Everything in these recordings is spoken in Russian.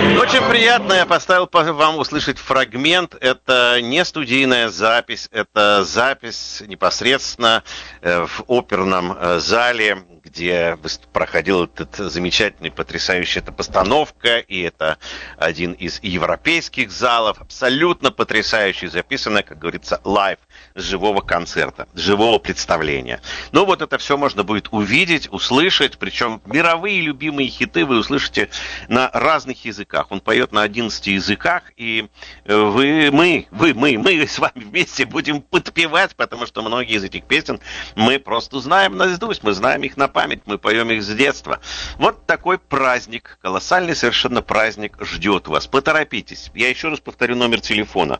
Очень приятно, я поставил вам услышать фрагмент. Это не студийная запись, это запись непосредственно в оперном зале, где проходил этот замечательный, потрясающая эта постановка, и это один из европейских залов, абсолютно потрясающий, записанный, как говорится, лайв, с живого концерта, живого представления. Ну вот это все можно будет увидеть, услышать, причем мировые любимые хиты вы услышите на разных языках. Он поет на 11 языках, и мы с вами вместе будем подпевать, потому что многие из этих песен мы просто знаем наизусть, мы знаем их на память, мы поем их с детства. Вот такой праздник, колоссальный совершенно праздник ждет вас. Поторопитесь. Я еще раз повторю номер телефона.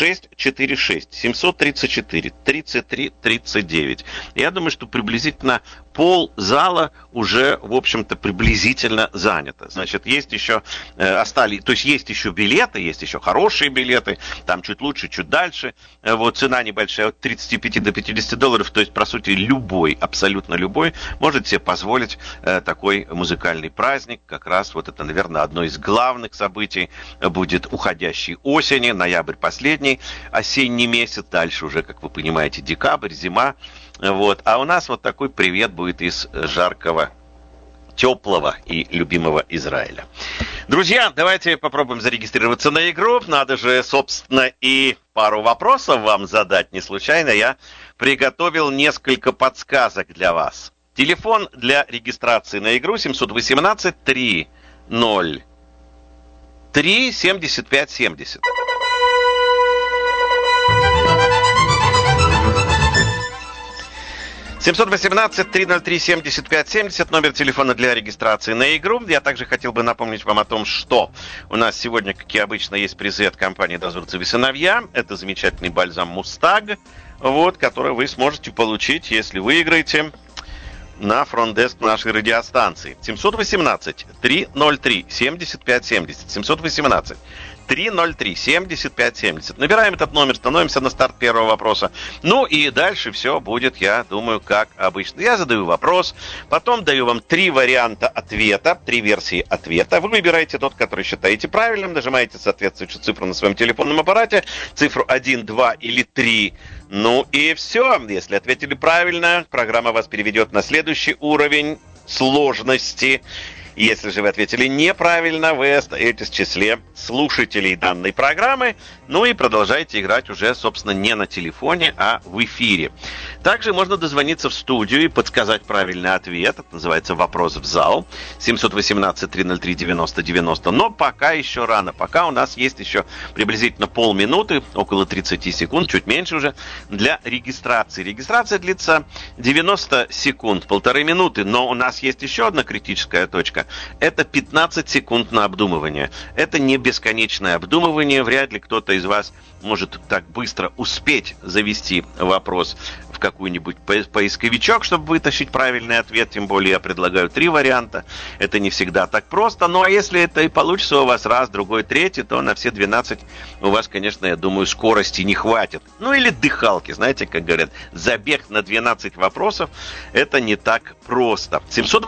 646-734-33-39. Я думаю, что приблизительно пол зала уже, в общем-то, приблизительно занято. Значит, есть еще есть еще билеты, есть еще хорошие билеты, там чуть лучше, чуть дальше. Вот цена небольшая, от 35 до $50, то есть, по сути, любой, абсолютно любой, может себе позволить такой музыкальный праздник. Как раз вот это, наверное, одно из главных событий будет уходящей осени, ноябрь последний, осенний месяц, дальше уже, как вы понимаете, декабрь, зима. Вот. А у нас вот такой привет будет из жаркого, теплого и любимого Израиля. Друзья, давайте попробуем зарегистрироваться на игру. Надо же, собственно, и пару вопросов вам задать. Не случайно я приготовил несколько подсказок для вас. Телефон для регистрации на игру 718-303-7570. 718-303-7570, номер телефона для регистрации на игру. Я также хотел бы напомнить вам о том, что у нас сегодня, как и обычно, есть призы от компании «Дозорцев и сыновья». Это замечательный бальзам «Мустаг», вот, который вы сможете получить, если выиграете на фронт-деск нашей радиостанции. 718-303-7570. 718-303-7570. Набираем этот номер, становимся на старт первого вопроса. Ну и дальше все будет, я думаю, как обычно. Я задаю вопрос, потом даю вам 3 варианта ответа, 3 версии ответа. Вы выбираете тот, который считаете правильным, нажимаете соответствующую цифру на своем телефонном аппарате, цифру 1, 2 или 3. Ну и все. Если ответили правильно, программа вас переведет на следующий уровень сложности. Если же вы ответили неправильно, вы остаетесь в числе слушателей данной программы, ну и продолжаете играть уже, собственно, не на телефоне, а в эфире. Также можно дозвониться в студию и подсказать правильный ответ. Это называется «Вопрос в зал». 718-303-90-90. Но пока еще рано. Пока у нас есть еще приблизительно полминуты, около 30 секунд, чуть меньше уже, для регистрации. Регистрация длится 90 секунд, 1,5 минуты. Но у нас есть еще одна критическая точка. Это 15 секунд на обдумывание. Это не бесконечное обдумывание. Вряд ли кто-то из вас может так быстро успеть завести вопрос в какой-нибудь поисковичок, чтобы вытащить правильный ответ. Тем более я предлагаю 3 варианта. Это не всегда так просто. Ну а если это и получится у вас раз, другой, третий, то на все 12 у вас, конечно, я думаю, скорости не хватит. Ну или дыхалки, знаете, как говорят. Забег на 12 вопросов — это не так просто.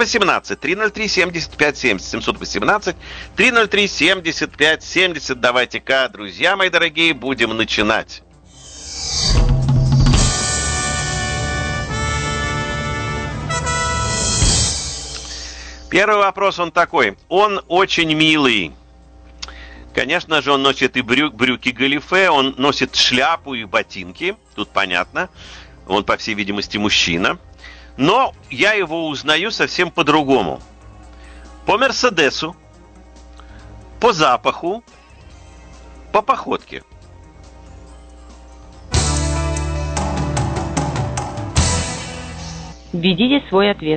718-303-7570. 718-303-7570. Давайте-ка, друзья мои дорогие, будем начинать. Первый вопрос, он такой. Он очень милый. Конечно же, он носит и брюки галифе, он носит шляпу и ботинки. Тут понятно. Он, по всей видимости, мужчина. Но я его узнаю совсем по-другому. По Мерседесу, по запаху, по походке. Введите свой ответ.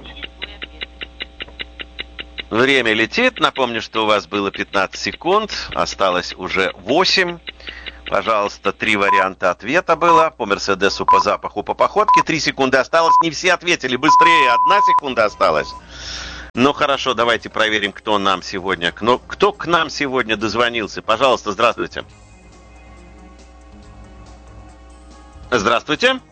Время летит. Напомню, что у вас было 15 секунд. Осталось уже 8. Пожалуйста, 3 варианта ответа было. По Мерседесу, по запаху, по походке. 3 секунды осталось. Не все ответили. Быстрее. 1 секунда осталась. Ну, хорошо, давайте проверим, кто к нам сегодня дозвонился. Пожалуйста, здравствуйте. Здравствуйте.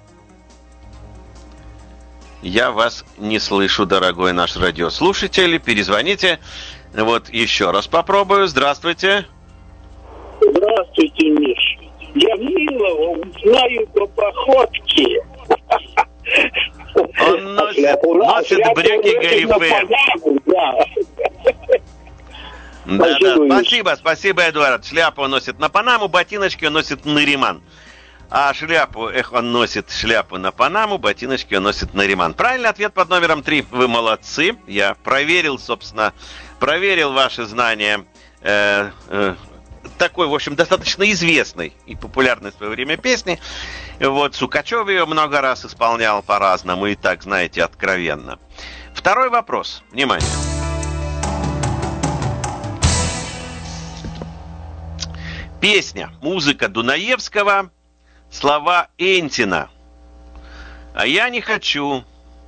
Я вас не слышу, дорогой наш радиослушатель. Перезвоните. Вот еще раз попробую. Здравствуйте. Здравствуйте, Миш. Я Милова знаю по походке. Он носит брюки галифе. Да. Спасибо, Эдуард. Шляпу он носит на Панаму, ботиночки он носит на Риман. А шляпу, он носит шляпу на Панаму, ботиночки он носит на Риман. Правильный ответ под номером 3. Вы молодцы. Я проверил ваши знания. Такой, в общем, достаточно известной и популярной в свое время песни. Вот, Сукачев ее много раз исполнял по-разному, и так, знаете, откровенно. Второй вопрос. Внимание. Песня, музыка Дунаевского, слова Энтина. А я не хочу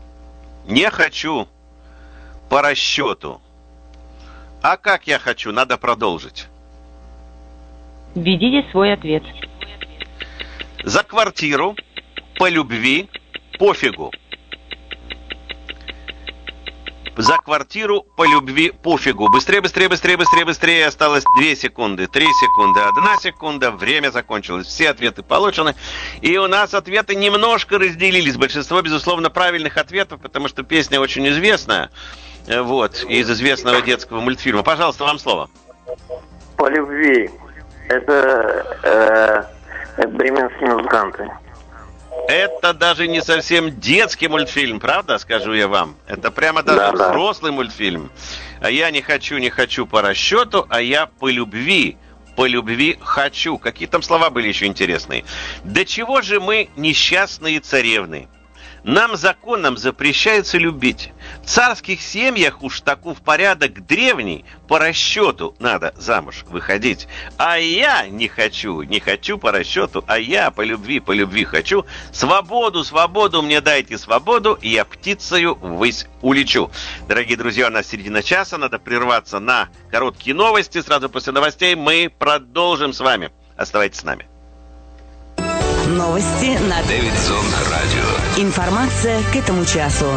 по расчету. А как я хочу? Надо продолжить. Введите свой ответ. За квартиру, по любви, пофигу. За квартиру, по любви, пофигу. Быстрее. Осталось 2 секунды, 3 секунды, 1 секунда. Время закончилось. Все ответы получены. И у нас ответы немножко разделились. Большинство, безусловно, правильных ответов, потому что песня очень известная. Вот, из известного детского мультфильма. Пожалуйста, вам слово. По любви. Это бременские музыканты. Это даже не совсем детский мультфильм, правда, скажу я вам? Это прямо даже взрослый мультфильм. А я не хочу по расчету, а я по любви хочу. Какие там слова были еще интересные? До чего же мы несчастные царевны? Нам законом запрещается любить. В царских семьях уж таков порядок древний, по расчету надо замуж выходить. А я не хочу по расчету, а я по любви хочу. Свободу мне дайте свободу, и я птицею ввысь улечу. Дорогие друзья, у нас середина часа, надо прерваться на короткие новости. Сразу после новостей мы продолжим с вами. Оставайтесь с нами. Новости на Дэвидсон Радио. Информация к этому часу.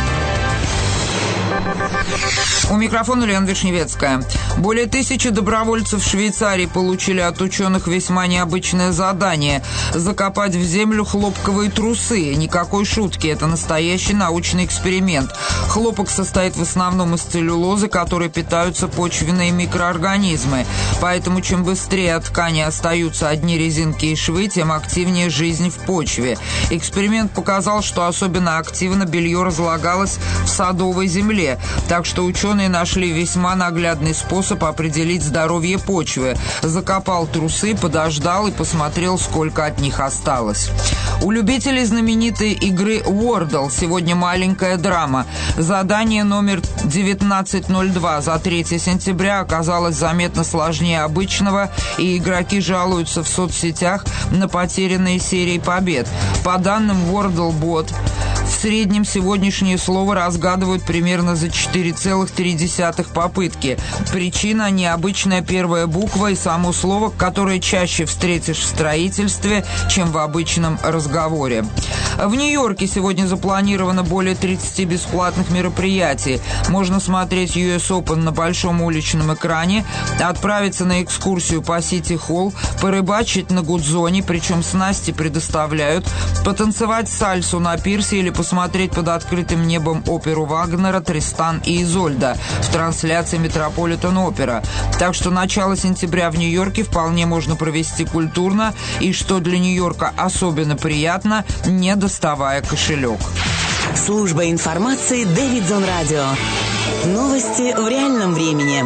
У микрофона Лена Вишневецкая. Более 1000 добровольцев в Швейцарии получили от ученых весьма необычное задание – закопать в землю хлопковые трусы. Никакой шутки, это настоящий научный эксперимент. Хлопок состоит в основном из целлюлозы, которой питаются почвенные микроорганизмы. Поэтому чем быстрее от ткани остаются одни резинки и швы, тем активнее жизнь в почве. Эксперимент показал, что особенно активно белье разлагалось в садовой земле. Так что ученые нашли весьма наглядный способ определить здоровье почвы. Закопал трусы, подождал и посмотрел, сколько от них осталось. У любителей знаменитой игры Wordle сегодня маленькая драма. Задание номер 1902 за 3 сентября оказалось заметно сложнее обычного, и игроки жалуются в соцсетях на потерянные серии побед. По данным WordleBot, в среднем сегодняшнее слово разгадывают примерно за 4,3 попытки. Причина – необычная первая буква и само слово, которое чаще встретишь в строительстве, чем в обычном разговоре. В Нью-Йорке сегодня запланировано более 30 бесплатных мероприятий. Можно смотреть US Open на большом уличном экране, отправиться на экскурсию по Сити-Холл, порыбачить на Гудзоне, причем снасти предоставляют, потанцевать сальсу на пирсе или посмотреть под открытым небом оперу Вагнера «Тристан и Изольда» в трансляции Метрополитен-опера. Так что начало сентября в Нью-Йорке вполне можно провести культурно и, что для Нью-Йорка особенно приятно, не доставая кошелек. Служба информации Дэвидсон Радио. Новости в реальном времени.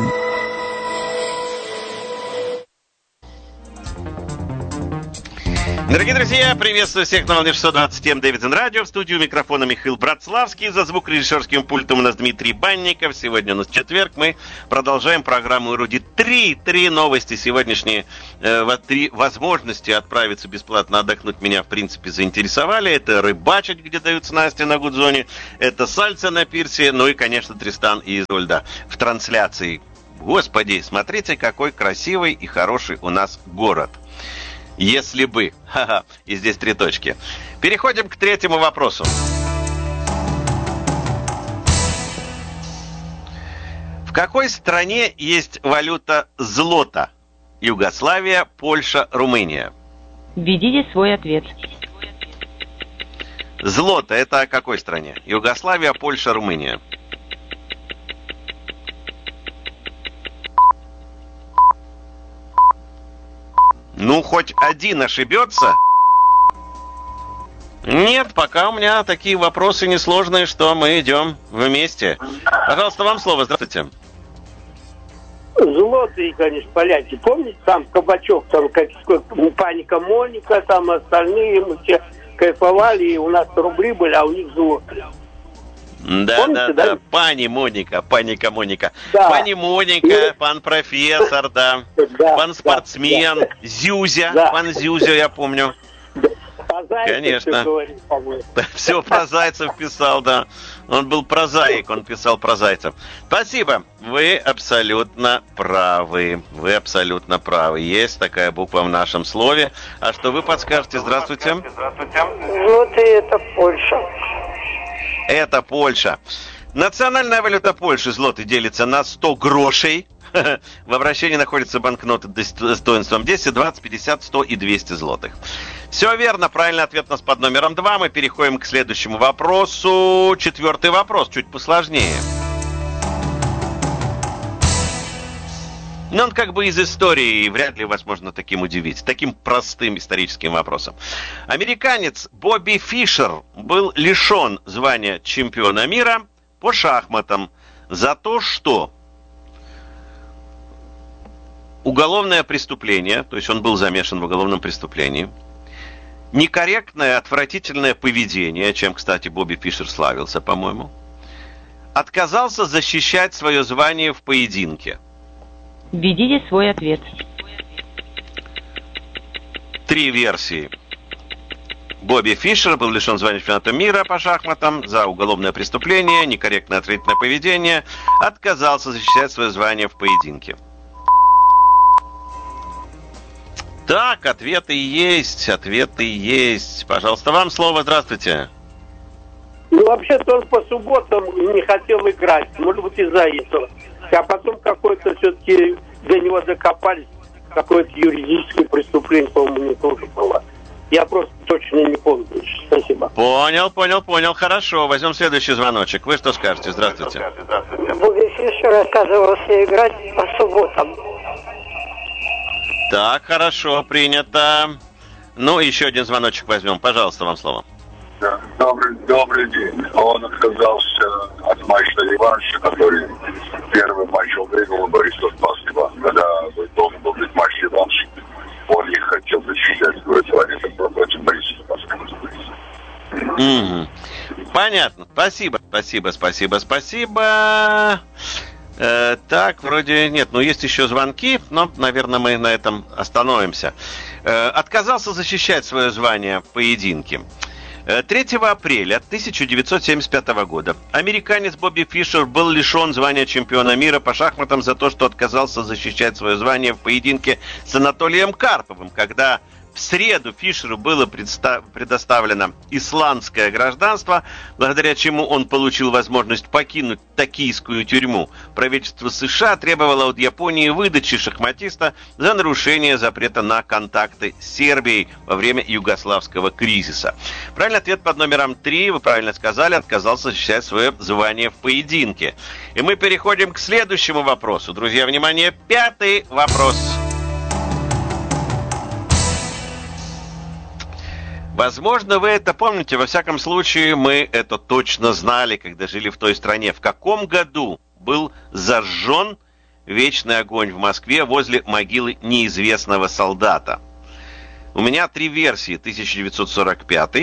Дорогие друзья, приветствую всех на волне 627 Дэвидсон Радио. В студию микрофона Михаил Братславский. За звукорежиссерским пультом у нас Дмитрий Банников. Сегодня у нас четверг. Мы продолжаем программу «Эрудит». Три новости сегодняшние. 3 возможности отправиться бесплатно отдохнуть меня, в принципе, заинтересовали. Это рыбачить, где дают снасти на Гудзоне. Это сальса на пирсе. Ну и, конечно, Тристан и Изольда в трансляции. Господи, смотрите, какой красивый и хороший у нас город. Если бы. Ха-ха. И здесь 3 точки. Переходим к 3-му вопросу. В какой стране есть валюта злото? Югославия, Польша, Румыния. Введите свой ответ. Злото – это о какой стране? Югославия, Польша, Румыния. Ну, хоть один ошибется. Нет, пока у меня такие вопросы несложные, что мы идем вместе. Пожалуйста, вам слово. Здравствуйте. Злотые, конечно, поляки. Помните, там Кабачок, там Паника Моника, там остальные, мы все кайфовали, и у нас рубли были, а у них злотые. Да, помните, да. Пани Моника, Паника Моника. Да. Пани Моника, пан профессор, да. Пан спортсмен, да. Зюзя, да. Пан Зюзя, я помню. Конечно. Все про зайцев писал, да. Он был прозаик, он писал про зайцев. Спасибо. Вы абсолютно правы. Вы абсолютно правы. Есть такая буква в нашем слове. А что вы подскажете? Здравствуйте. Злотые — это Польша. Это Польша. Национальная валюта Польши, злотый, делится на 100 грошей. В обращении находятся банкноты достоинством 10, 20, 50, 100 и 200 злотых. Все верно. Правильный ответ у нас под номером 2. Мы переходим к следующему вопросу. 4-й вопрос, чуть посложнее. Но он как бы из истории, и вряд ли вас можно таким удивить. Таким простым историческим вопросом. Американец Бобби Фишер был лишен звания чемпиона мира по шахматам за то, что уголовное преступление, то есть он был замешан в уголовном преступлении, некорректное, отвратительное поведение, чем, кстати, Бобби Фишер славился, по-моему, отказался защищать свое звание в поединке. Введите свой ответ. 3 версии. Бобби Фишер был лишен звания чемпиона мира по шахматам за уголовное преступление, некорректное отвратительное поведение, отказался защищать свое звание в поединке. Так, ответы есть. Пожалуйста, вам слово. Здравствуйте. Ну, вообще-то он по субботам не хотел играть. Может быть, из-за этого. А потом какое-то все-таки до него докопались. Какое-то юридическое преступление, по-моему, не тоже было. Я просто точно не помню. Спасибо. Понял. Хорошо. Возьмем следующий звоночек. Вы что скажете? Здравствуйте. Бобби Фишер отказывался играть по субботам. Так, хорошо, принято. Ну, еще один звоночек возьмем. Пожалуйста, вам слово. Да. Добрый день. Он отказался от матча реванша, который первый матч выиграл Борисов Спасибо, когда должен был быть матч реванш. Он не хотел защищать свое звание против Борисова Спасибо. Понятно. Спасибо. Так, вроде нет. Но есть еще звонки, но, наверное, мы на этом остановимся. Отказался защищать свое звание в поединке. 3 апреля 1975 года американец Бобби Фишер был лишен звания чемпиона мира по шахматам за то, что отказался защищать свое звание в поединке с Анатолием Карповым, когда в среду Фишеру было предоставлено исландское гражданство, благодаря чему он получил возможность покинуть токийскую тюрьму. Правительство США требовало от Японии выдачи шахматиста за нарушение запрета на контакты с Сербией во время югославского кризиса. Правильный ответ под номером 3, вы правильно сказали, отказался защищать свое звание в поединке. И мы переходим к следующему вопросу. Друзья, внимание, 5-й вопрос. Возможно, вы это помните, во всяком случае, мы это точно знали, когда жили в той стране. В каком году был зажжен вечный огонь в Москве возле могилы неизвестного солдата? У меня 3 версии. 1945,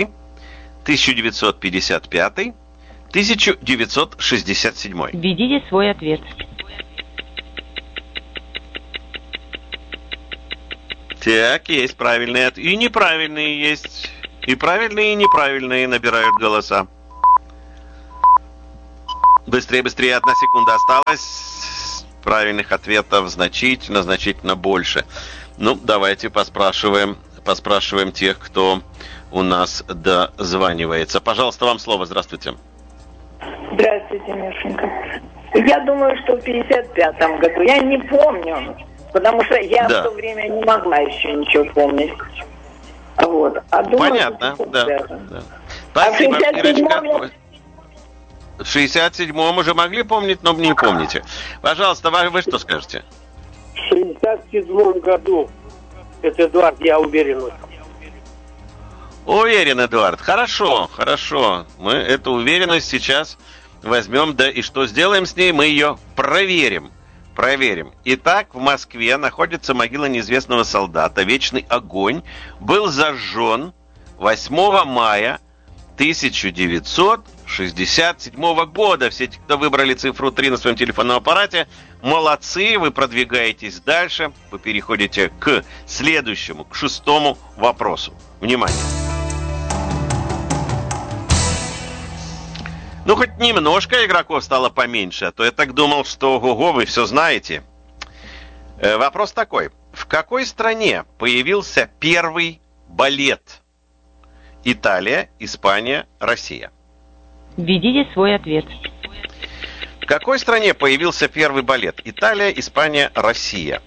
1955, 1967. Введите свой ответ. Так, есть правильные и неправильные есть. И правильные, и неправильные набирают голоса. Быстрее, 1 секунда осталось. Правильных ответов значительно больше. Ну, давайте поспрашиваем тех, кто у нас дозванивается. Пожалуйста, вам слово. Здравствуйте. Здравствуйте, Мишенька. Я думаю, что в 55-м году. Я не помню, потому что я в то время не могла еще ничего помнить. Вот. А думаю, понятно, да. Спасибо, Ирочка. В 67-м уже могли помнить, но не помните. Пожалуйста, вы что скажете? В 67-м году. Это Эдуард, я уверен. Уверен, Эдуард. Хорошо. Мы эту уверенность сейчас возьмем, да и что сделаем с ней? Мы ее проверим. Итак, в Москве находится могила неизвестного солдата. Вечный огонь был зажжен 8 мая 1967 года. Все те, кто выбрали цифру 3 на своем телефонном аппарате, молодцы, вы продвигаетесь дальше. Вы переходите к следующему, к 6-му вопросу. Внимание. Ну, хоть немножко игроков стало поменьше, а то я так думал, что ого-го, вы все знаете. Вопрос такой. В какой стране появился первый балет? Италия, Испания, Россия. Введите свой ответ. В какой стране появился первый балет? Италия, Испания, Россия.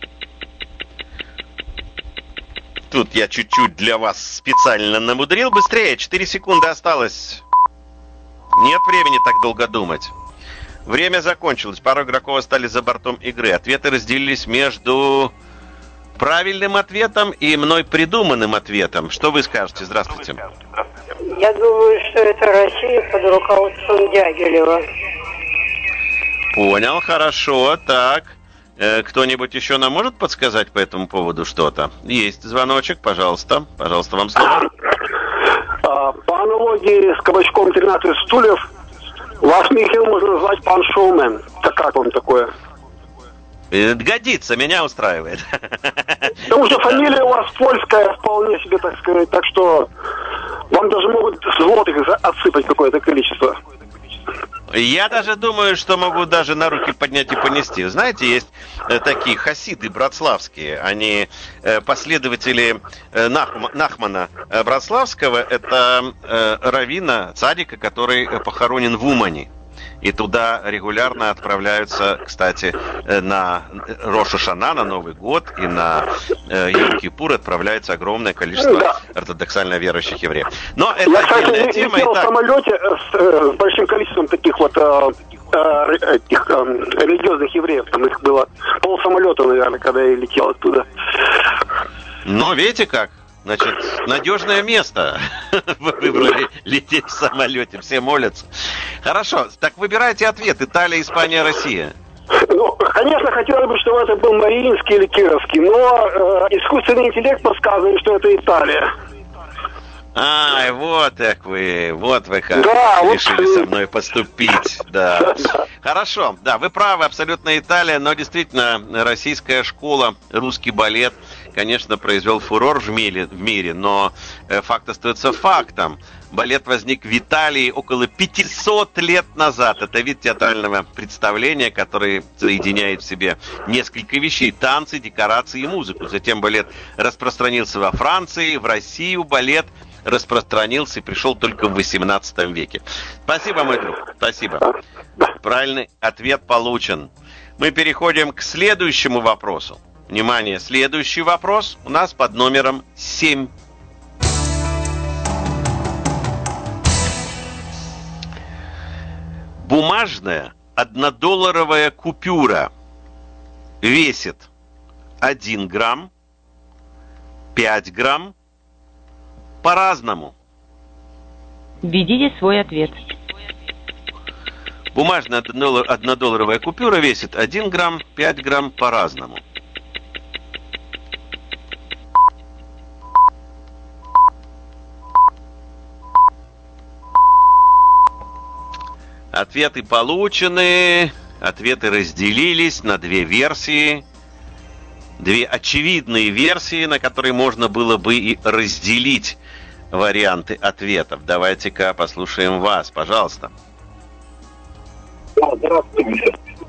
Тут я чуть-чуть для вас специально намудрил. Быстрее, 4 секунды осталось. Нет времени так долго думать. Время закончилось. Пару игроков остались за бортом игры. Ответы разделились между правильным ответом и мной придуманным ответом. Что вы скажете? Здравствуйте. Я думаю, что это Россия под руководством Дягилева. Понял, хорошо. Так, кто-нибудь еще нам может подсказать по этому поводу что-то? Есть звоночек, пожалуйста. Пожалуйста, вам слово. По аналогии с кабачком 13 стульев, ваш Михаил можно назвать пан Шоумен. Так как вам такое? Годится, меня устраивает. Потому что фамилия у вас польская, вполне себе, так сказать, так что вам даже могут злотых отсыпать какое-то количество. Я даже думаю, что могу даже на руки поднять и понести. Знаете, есть такие хасиды братславские. Они последователи Нахмана Братславского. Это раввина, цадика, который похоронен в Умане. И туда регулярно отправляются, кстати, на Рош ха-Шана, на Новый год, и на Йом-Кипур отправляется огромное количество ортодоксально верующих евреев. Но это отдельная тема. Я, кстати, летел в самолете с большим количеством таких вот религиозных евреев. Там их было полсамолета, наверное, когда я летел оттуда. Но видите как? Значит, надежное место вы выбрали лететь в самолете. Все молятся. Хорошо, так выбирайте ответ. Италия, Испания, Россия. Ну, конечно, хотелось бы, чтобы это был Мариинский или Кировский, но искусственный интеллект подсказывает, что это Италия. Ай, вот как вы, как решили со мной поступить. Да. Хорошо, да, вы правы, абсолютно Италия, но действительно российская школа, русский балет, конечно, произвел фурор в мире, но факт остается фактом. Балет возник в Италии около 500 лет назад. Это вид театрального представления, который соединяет в себе несколько вещей: танцы, декорации и музыку. Затем балет распространился во Франции, в Россию балет распространился и пришел только в 18 веке. Спасибо, мой друг, спасибо. Правильный ответ получен. Мы переходим к следующему вопросу. Внимание, следующий вопрос у нас под номером 7. Бумажная однодолларовая купюра весит 1 грамм, 5 грамм, по-разному. Введите свой ответ. Бумажная однодолларовая купюра весит 1 грамм, 5 грамм, по-разному. Ответы получены, ответы разделились на две версии. Две очевидные версии, на которые можно было бы и разделить варианты ответов. Давайте-ка послушаем вас, пожалуйста. Здравствуйте.